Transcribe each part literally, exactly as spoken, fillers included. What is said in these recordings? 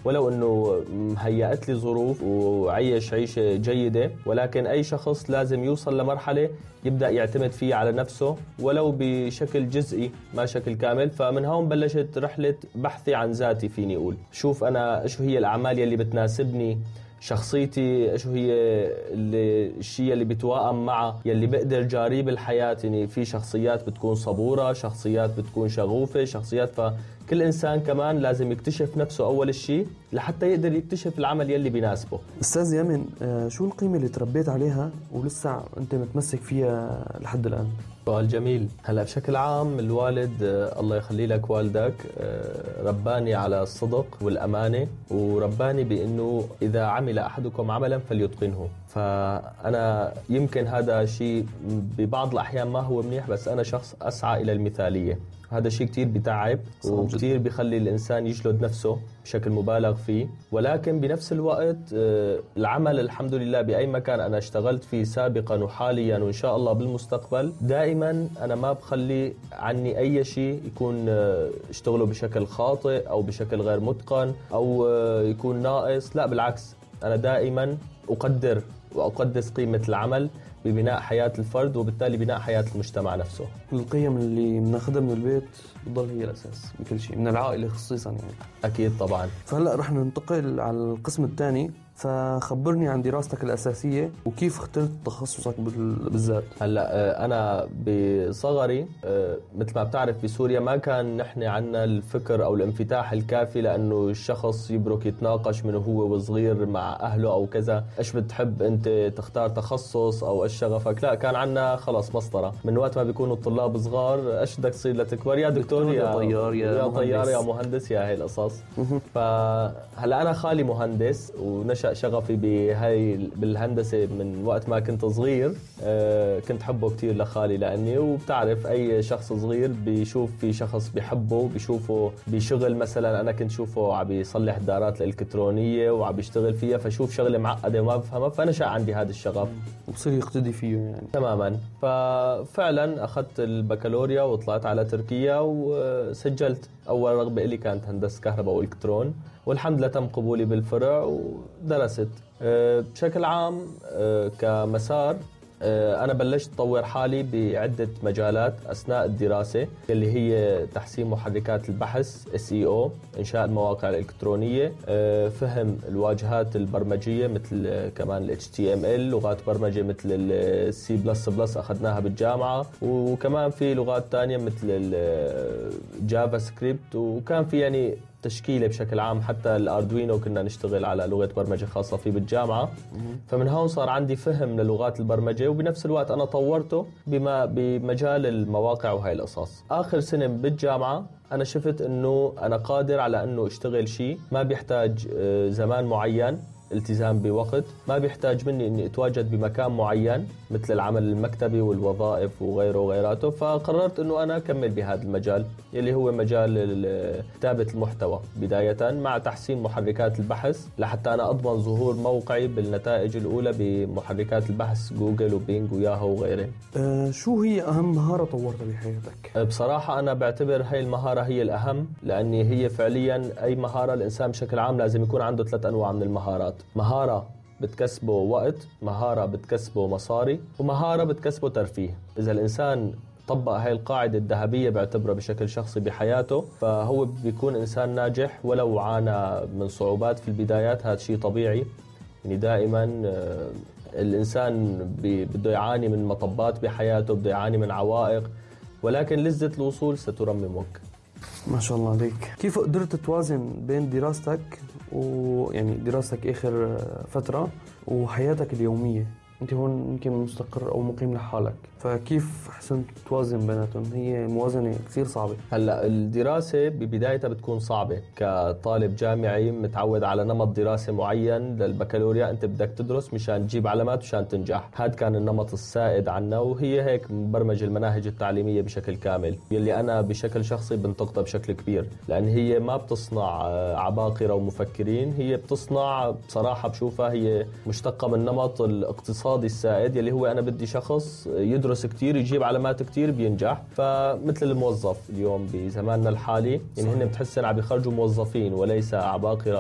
ولو أنه هيأت لي ظروف وعيش عيشة جيدة، ولكن أي شخص لازم يوصل لمرحلة يبدأ يعتمد فيه على نفسه ولو بشكل جزئي ما شكل كامل. فمن هون بلشت رحلة بحثي عن ذاتي، فيني أقول شوف أنا شو هي الأعمال يلي بتناسبني، شخصيتي شو هي اللي الشيء اللي بتوائم معه يلي بقدر جاريه بالحياة. يعني في شخصيات بتكون صبورة، شخصيات بتكون شغوفة، شخصيات، فكل إنسان كمان لازم يكتشف نفسه أول شيء لحتى يقدر يكتشف العمل يلي بيناسبه. أستاذ يامن، شو القيمة اللي تربيت عليها ولسه أنت متمسك فيها لحد الآن؟ سؤال جميل. هلا بشكل عام الوالد الله يخلي لك والدك رباني على الصدق والأمانة، ورباني بأنه إذا عمل أحدكم عملا فليتقنه. فأنا يمكن هذا شيء ببعض الأحيان ما هو منيح، بس أنا شخص أسعى إلى المثالية. هذا شيء كتير بتعب وكتير بيخلي الإنسان يجلد نفسه بشكل مبالغ فيه، ولكن بنفس الوقت العمل الحمد لله بأي مكان أنا اشتغلت فيه سابقا وحاليا وإن شاء الله بالمستقبل دائما أنا ما بخلي عني أي شيء يكون اشتغله بشكل خاطئ أو بشكل غير متقن أو يكون ناقص. لا بالعكس، أنا دائما أقدر وأقدس قيمة العمل ببناء حياة الفرد وبالتالي بناء حياة المجتمع نفسه. القيم اللي بناخذها من البيت بتضل هي الأساس بكل شيء، من العائلة خصيصا يعني. أكيد طبعا. فهلأ رح ننتقل على القسم الثاني، فخبرني عن دراستك الأساسية وكيف اخترت تخصصك بالذات. هلا أنا بصغري مثل ما بتعرف بسوريا ما كان نحن عنا الفكر أو الانفتاح الكافي لأنه الشخص يبرك يتناقش من هو وصغير مع أهله أو كذا، إيش بتحب أنت تختار تخصص أو إيش شغفك. لا، كان عنا خلاص مسطرة من وقت ما بيكونوا الطلاب صغار، إيش بدك تصير لتكبر؟ يا دكتور يا طيار يا, يا طيار يا مهندس يا هاي القصص. فهلا أنا خالي مهندس ونشأ شغفي بهاي بالهندسة من وقت ما كنت صغير. أه كنت حبه كتير لخالي لأني، وبتعرف أي شخص صغير بيشوف في شخص بيحبه بيشوفه بشغل. مثلا أنا كنت شوفه عم بيصلح دارات الإلكترونية وعم بيشتغل فيها، فشوف شغلة معقدة وما بفهمها فنشأ عندي هذا الشغف وبصير يقتدي فيه يعني. تماما. ففعلا أخذت البكالوريا وطلعت على تركيا وسجلت. أول رغبة لي كانت هندسة كهرباء وإلكترون، والحمد لله تم قبولي بالفرع ودرست. بشكل عام كمسار أنا بلشت أطور حالي بعدة مجالات أثناء الدراسة اللي هي تحسين محركات البحث إس إي أو، إنشاء المواقع الإلكترونية، فهم الواجهات البرمجية مثل كمان ال إتش تي إم إل، لغات برمجة مثل ال سي بلس بلس أخذناها بالجامعة، وكمان في لغات تانية مثل الجافا سكريبت، وكان في يعني تشكيلة بشكل عام. حتى الأردوينو كنا نشتغل على لغة برمجة خاصة فيه بالجامعة. فمن هون صار عندي فهم للغات البرمجة، وبنفس الوقت أنا طورته بما بمجال المواقع وهاي القصص. آخر سنة بالجامعة أنا شفت أنه أنا قادر على أنه أشتغل شيء ما بيحتاج زمان معين، التزام بوقت، ما بيحتاج مني اني اتواجد بمكان معين مثل العمل المكتبي والوظائف وغيره وغيراته. فقررت انه انا اكمل بهذا المجال اللي هو مجال كتابة المحتوى بداية، مع تحسين محركات البحث لحتى انا اضمن ظهور موقعي بالنتائج الاولى بمحركات البحث جوجل وبينج وياهو وغيره. أه شو هي اهم مهارة طورتها بحياتك؟ بصراحة انا بعتبر هاي المهارة هي الاهم، لاني هي فعليا اي مهارة الانسان بشكل عام لازم يكون عنده ثلاث انواع من المهارات. مهارة بتكسبه وقت، مهارة بتكسبه مصاري، ومهارة بتكسبه ترفيه. إذا الإنسان طبق هاي القاعدة الذهبية بعتبره بشكل شخصي بحياته، فهو بيكون إنسان ناجح ولو عانى من صعوبات في البدايات. هذا شيء طبيعي، يعني دائما الإنسان بده يعاني من مطبات بحياته، بده يعاني من عوائق، ولكن لذة الوصول سترممك. ما شاء الله عليك. كيف قدرت توازن بين دراستك ويعني دراستك آخر فترة وحياتك اليومية؟ أنت هون يمكن مستقر أو مقيم لحالك، فكيف حسنت توازن بيناتهم؟ هي موازنة كثير صعبة. هلا الدراسة ببدايتها بتكون صعبة. كطالب جامعي متعود على نمط دراسة معين للبكالوريا، أنت بدك تدرس مشان تجيب علامات وشان تنجح. هذا كان النمط السائد عنا، وهي هيك مبرمج المناهج التعليمية بشكل كامل، يلي أنا بشكل شخصي بنتقدها بشكل كبير، لأن هي ما بتصنع عباقرة ومفكرين، هي بتصنع بصراحة بشوفها هي مشتقة من نمط الاقتصادي السائد، يلي هو أنا بدي شخص يدرس كتير يجيب علامات كتير بينجح. فمثل الموظف اليوم بزماننا الحالي، يعني هن بتحسن عم يخرجوا موظفين وليس عباقرة أو مفكرين.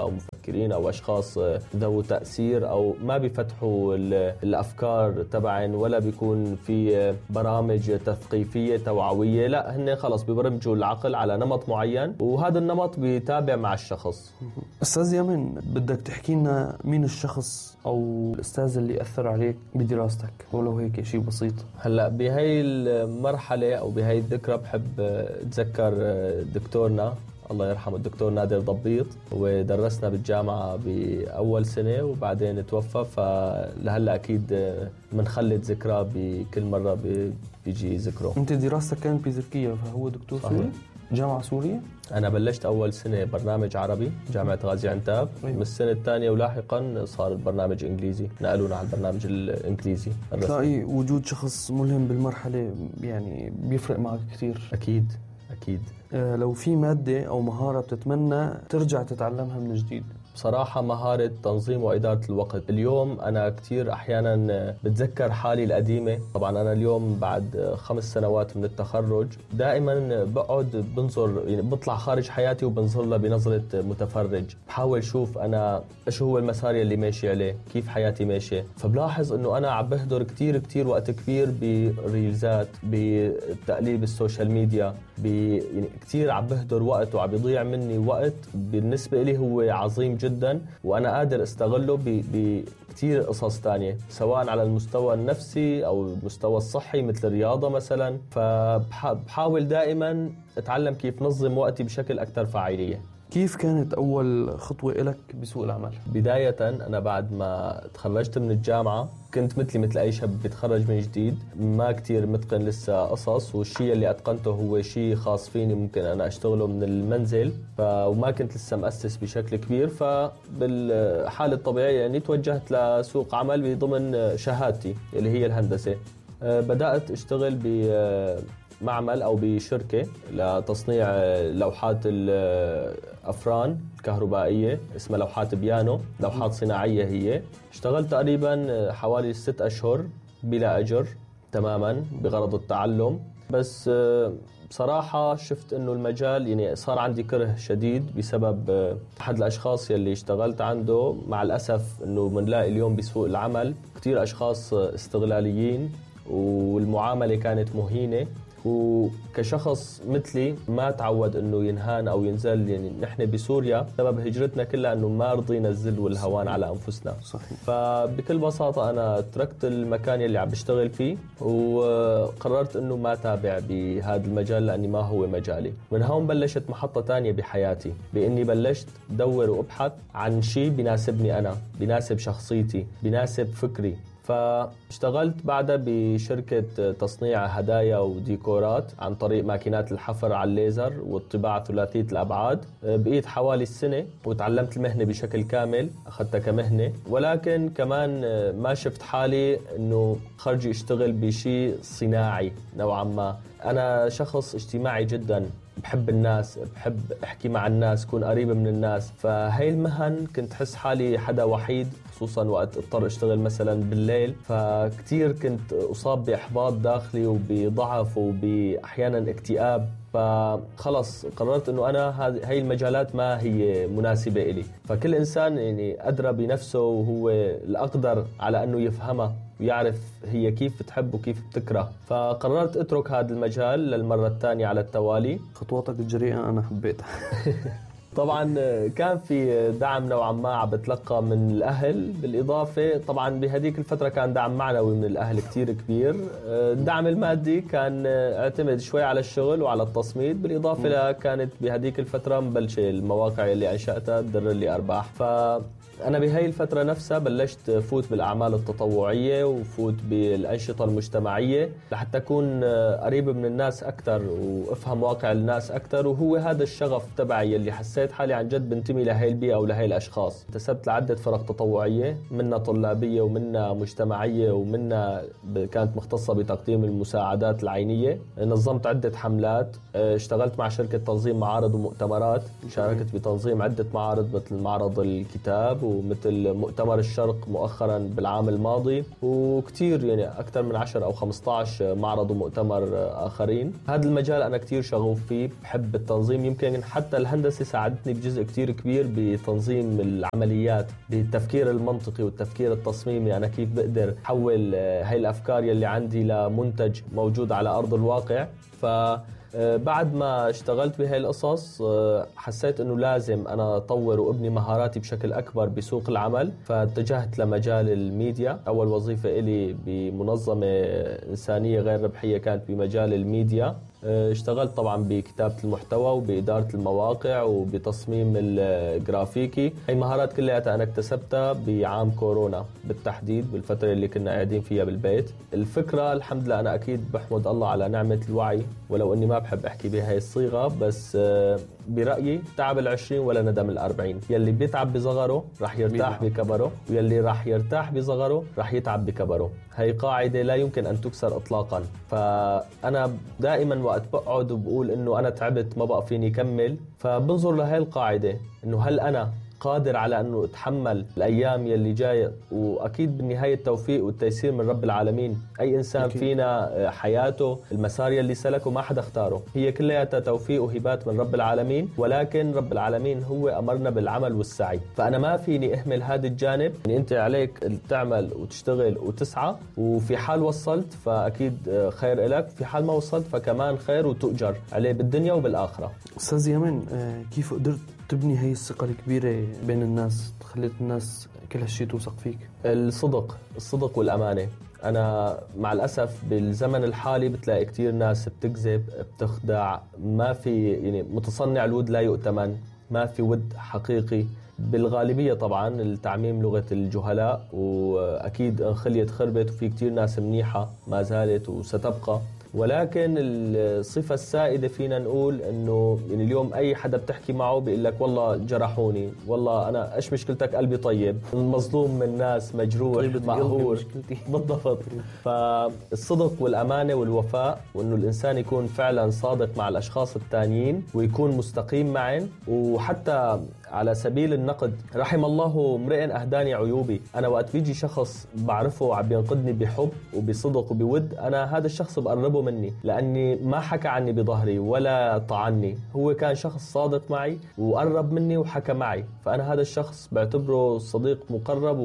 مفكرين أو أشخاص ذو تأثير أو ما بيفتحوا الأفكار تبعن ولا بيكون في برامج تثقيفية توعوية، لا هن خلص بيبرمجوا العقل على نمط معين وهذا النمط بيتابع مع الشخص. أستاذ يمن، بدك تحكي لنا مين الشخص أو الأستاذ اللي أثر عليك بدراستك ولو هيك شيء بسيط؟ هلأ بهاي المرحلة أو بهاي الذكرى بحب أتذكر دكتورنا الله يرحمه الدكتور نادر ضبيط، ودرسنا بالجامعة بأول سنة وبعدين توفى، فلهلا أكيد منخلد ذكرى بكل مرة بيجي ذكره. أنت دراستك كانت بتركيا فهو دكتور سوري؟ جامعة سورية؟ أنا بلشت أول سنة برنامج عربي جامعة غازي عنتاب، من السنة الثانية ولاحقا صار البرنامج إنجليزي، نقلونا على البرنامج الإنجليزي. تلاقي وجود شخص ملهم بالمرحلة يعني بيفرق معك كثير. أكيد أكيد. أه لو في مادة أو مهارة بتتمنى ترجع تتعلمها من جديد؟ بصراحة مهارة تنظيم وإدارة الوقت. اليوم أنا كتير أحيانا بتذكر حالي القديمة، طبعا أنا اليوم بعد خمس سنوات من التخرج دائما بقعد بنظر يعني بطلع خارج حياتي وبنظر لها بنظرة متفرج، بحاول شوف أنا إيش هو المسار اللي ماشي عليه، كيف حياتي ماشية، فبلاحظ أنه أنا عم بهدر كتير كتير وقت كبير بريلزات، بتقليب السوشيال ميديا، يعني كتير عم بهدر وقت وعم بيضيع مني وقت بالنسبة لي هو عظيم جدا، وأنا قادر استغله بكتير قصص تانية سواء على المستوى النفسي أو المستوى الصحي مثل الرياضة مثلا. فبحاول دائما أتعلم كيف نظم وقتي بشكل أكثر فاعلية. كيف كانت أول خطوة لك بسوق العمل؟ بداية أنا بعد ما تخرجت من الجامعة كنت مثلي مثل أي شاب بيتخرج من جديد، ما كتير متقن لسه قصص، والشيء اللي أتقنته هو شيء خاص فيني ممكن أنا أشتغله من المنزل، ف... وما كنت لسه مؤسس بشكل كبير. فبالحالة الطبيعية يعني توجهت لسوق عمل بضمن شهادتي اللي هي الهندسة. بدأت أشتغل بمعمل أو بشركة لتصنيع لوحات الأفران كهربائية اسمها لوحات بيانو، لوحات صناعية هي. اشتغلت تقريبا حوالي ست أشهر بلا أجر تماما بغرض التعلم، بس بصراحة شفت انه المجال يعني صار عندي كره شديد بسبب احد الاشخاص يلي اشتغلت عنده. مع الاسف انه بنلاقي اليوم بسوق العمل كتير اشخاص استغلاليين والمعاملة كانت مهينة، وكشخص مثلي ما تعود انه ينهان او ينزل. يعني نحن بسوريا سبب هجرتنا كلها انه ما رضينا الذل والهوان على انفسنا. صحيح. فبكل بساطه انا تركت المكان اللي عم بشتغل فيه وقررت انه ما تابع بهذا المجال لاني ما هو مجالي. من هون بلشت محطه ثانيه بحياتي باني بلشت ادور وابحث عن شيء بيناسبني انا، بيناسب شخصيتي، بيناسب فكري. فاشتغلت بعدها بشركة تصنيع هدايا وديكورات عن طريق ماكينات الحفر على الليزر والطباعة ثلاثية الأبعاد. بقيت حوالي السنة وتعلمت المهنة بشكل كامل، أخذتها كمهنة، ولكن كمان ما شفت حالي أنه خرجي اشتغل بشيء صناعي نوعا ما. أنا شخص اجتماعي جدا، بحب الناس، بحب احكي مع الناس، كون قريب من الناس. فهي المهن كنت حس حالي حدا وحيد، خصوصا وقت اضطر اشتغل مثلا بالليل، فكتير كنت اصاب باحباط داخلي وبضعف وباحيانا اكتئاب. فخلص قررت انه انا هاي المجالات ما هي مناسبة إلي. فكل انسان يعني ادرى بنفسه وهو الاقدر على انه يفهمها ويعرف هي كيف بتحب وكيف بتكره. فقررت اترك هذا المجال للمرة الثانية على التوالي. خطواتك الجريئة انا حبيتها. طبعا كان في دعم نوعا ما عم بتلقى من الأهل، بالإضافة طبعا بهديك الفترة كان دعم معنوي من الأهل كتير كبير. الدعم المادي كان اعتمد شوي على الشغل وعلى التصميد، بالإضافة لها كانت بهديك الفترة مبلشة المواقع اللي أنشأتها تدر لي أرباح. ف أنا بهاي الفترة نفسها بلشت فوت بالأعمال التطوعية وفوت بالأنشطة المجتمعية لحتى أكون قريب من الناس أكتر وأفهم واقع الناس أكتر. وهو هذا الشغف تبعي اللي حسيت حالي عن جد بنتمي لهاي البيئة ولهاي الأشخاص. انتسبت لعدة فرق تطوعية، منها طلابية ومنها مجتمعية ومنها كانت مختصة بتقديم المساعدات العينية. نظمت عدة حملات، اشتغلت مع شركة تنظيم معارض ومؤتمرات، شاركت بتنظيم عدة معارض مثل معرض الكتاب ومثل مؤتمر الشرق مؤخرا بالعام الماضي، وكتير يعني أكثر من عشرة أو خمسة عشر معرض ومؤتمر آخرين. هذا المجال أنا كتير شغوف فيه، بحب التنظيم. يمكن حتى الهندسة ساعدتني بجزء كتير كبير بتنظيم العمليات، بالتفكير المنطقي والتفكير التصميمي. أنا كيف بقدر أحول هاي الأفكار يلي عندي لمنتج موجود على أرض الواقع. ف بعد ما اشتغلت بهاي القصص حسيت انه لازم انا اطور وابني مهاراتي بشكل اكبر بسوق العمل، فاتجهت لمجال الميديا. اول وظيفة الي بمنظمة انسانية غير ربحية كانت بمجال الميديا. اشتغلت طبعا بكتابة المحتوى وبإدارة المواقع وبتصميم الجرافيكي. هاي مهارات كلها أنا اكتسبتها بعام كورونا بالتحديد، بالفترة اللي كنا قاعدين فيها بالبيت. الفكرة الحمد لله أنا أكيد بحمد الله على نعمة الوعي، ولو أني ما بحب أحكي بهاي الصيغة، بس برأيي تعب العشرين ولا ندم الأربعين. يلي بيتعب بصغره رح يرتاح بكبره، ويلي رح يرتاح بصغره رح يتعب بكبره. هاي قاعدة لا يمكن أن تكسر إطلاقا. فأنا دائما وقت بقعد وبقول إنه أنا تعبت ما بقى فيني كمل، فبنظر لهاي القاعدة إنه هل أنا قادر على أنه أتحمل الأيام يلي جاية. وأكيد بالنهاية التوفيق والتيسير من رب العالمين. أي إنسان أكيد. فينا حياته المسار يلي سلكه ما حدا اختاره، هي كلها توفيق وهبات من رب العالمين، ولكن رب العالمين هو أمرنا بالعمل والسعي. فأنا ما فيني أهمل هذا الجانب. يعني أنت عليك تعمل وتشتغل وتسعى، وفي حال وصلت فأكيد خير إلك، في حال ما وصلت فكمان خير وتؤجر عليه بالدنيا وبالآخرة. أستاذ يمن، كيف قدرت تبني هي الثقة الكبيرة بين الناس، خليت الناس كل هالشي توثق فيك؟ الصدق الصدق والأمانة. أنا مع الأسف بالزمن الحالي بتلاقي كتير ناس بتكذب، بتخدع، ما في يعني متصنع الود لا يؤتمن، ما في ود حقيقي بالغالبية. طبعا التعميم لغة الجهلاء، وأكيد انخليت خربت، وفي كتير ناس منيحة ما زالت وستبقى. ولكن الصفة السائدة فينا نقول انه يعني اليوم اي حدا بتحكي معه بيقول لك والله جرحوني، والله انا ايش مشكلتك، قلبي طيب، مظلوم من ناس، مجروح، مقهور. بالضبط. فالصدق والامانة والوفاء، وانه الانسان يكون فعلا صادق مع الاشخاص التانيين ويكون مستقيم معهم. وحتى على سبيل النقد، رحم الله امرئ اهداني عيوبي. انا وقت بيجي شخص بعرفه عم ينقدني بحب وبصدق وبود، انا هذا الشخص بقربه مني، لاني ما حكى عني بظهري ولا طعني، هو كان شخص صادق معي وقرب مني وحكى معي. فانا هذا الشخص بعتبره صديق مقرب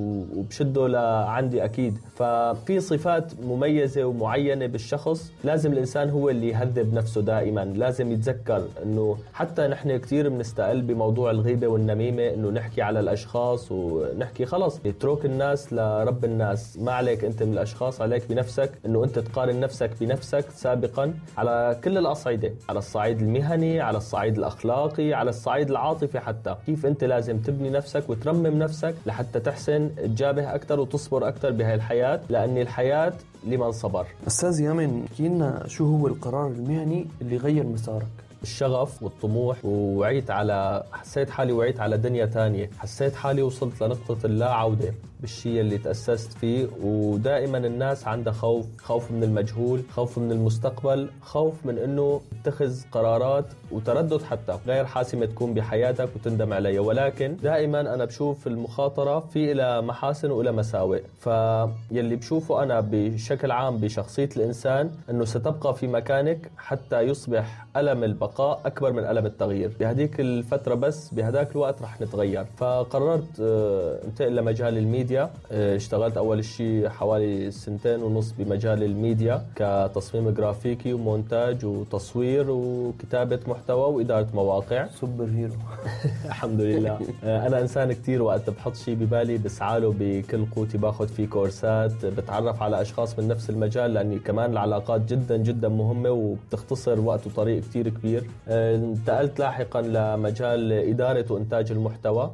وبشده لعندي اكيد. ففي صفات مميزة ومعينة بالشخص لازم الانسان هو اللي يهذب نفسه دائما. لازم يتذكر انه حتى نحن كتير بنستقل بموضوع الغيبة والنميمة، انه نحكي على الاشخاص ونحكي خلص اترك الناس لرب الناس، ما عليك انت من الاشخاص، عليك بنفسك، انه انت تقارن نفسك بنفسك سابقا على كل الاصعدة، على الصعيد المهني، على الصعيد الاخلاقي، على الصعيد العاطفي. حتى كيف انت لازم تبني نفسك وترمم نفسك لحتى تحسن تجابه اكثر وتصبر اكثر بهاي الحياة، لان الحياة لمن صبر. استاذ يمن، احكي لنا شو هو القرار المهني اللي غير مسارك؟ الشغف والطموح، ووعيت على حسيت حالي وعيت على دنيا تانية، حسيت حالي وصلت لنقطة اللا عودة بالشيء اللي تأسست فيه. ودائما الناس عندها خوف، خوف من المجهول، خوف من المستقبل، خوف من انه تتخذ قرارات وتردد حتى غير حاسمة تكون بحياتك وتندم عليها. ولكن دائما انا بشوف المخاطرة في إلى محاسن وإلى مساوئ. فيلي بشوفه انا بشكل عام بشخصية الانسان انه ستبقى في مكانك حتى يصبح ألم البقاء أكبر من ألم التغيير. بهديك الفترة بس بهداك الوقت رح نتغير. فقررت انتقل لمجال الميديا. اشتغلت أول شيء حوالي سنتين ونص بمجال الميديا كتصميم جرافيكي ومونتاج وتصوير وكتابة محتوى وإدارة مواقع. سوبر هيرو. الحمد لله. أنا إنسان كتير وقت بحط شيء ببالي بسعاله بكل قوتي، باخذ فيه كورسات، بتعرف على أشخاص من نفس المجال، لأني كمان العلاقات جدا جدا مهمة وبتختصر وقت وطريق كتير كبير. انتقلت لاحقا لمجال إدارة وإنتاج المحتوى،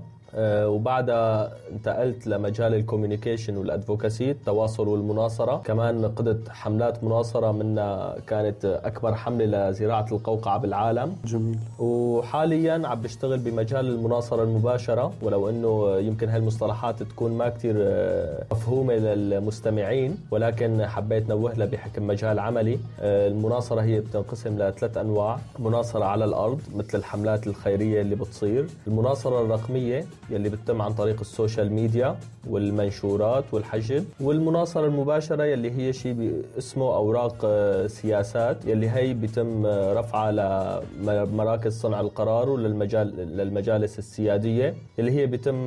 وبعدها انتقلت لمجال الكوميونيكيشن والادفوكاسي، التواصل والمناصرة. كمان قدت حملات مناصرة، منها كانت أكبر حملة لزراعة القوقعة بالعالم. جميل. وحاليا عم بشتغل بمجال المناصرة المباشرة، ولو أنه يمكن هالمصطلحات تكون ما كتير مفهومة للمستمعين، ولكن حبيت نوه بحكم مجال عملي. المناصرة هي بتنقسم لثلاث أنواع: مناصرة على الأرض مثل الحملات الخيرية اللي بتصير، المناصرة الرقمية يلي بتتم عن طريق السوشيال ميديا والمنشورات والحشد، والمناصرة المباشرة يلي هي شيء اسمه أوراق سياسات، يلي هي بيتم رفعها لمراكز صنع القرار وللمجال للمجالس السيادية، اللي هي بيتم